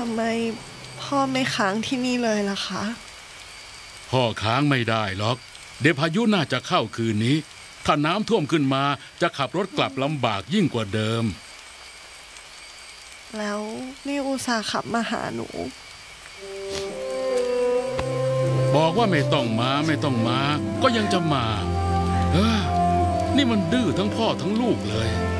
ทำไมพ่อไม่ค้างที่นี่เลยล่ะคะพ่อค้างไม่ได้หรอกเดี๋ยวพายุน่าจะเข้าคืนนี้ถ้าน้ำท่วมขึ้นมาจะขับรถกลับลำบากยิ่งกว่าเดิมแล้วนี่อุตส่าห์ขับมาหาหนูบอกว่าไม่ต้องมาก็ยังจะมานี่มันดื้อทั้งพ่อทั้งลูกเลย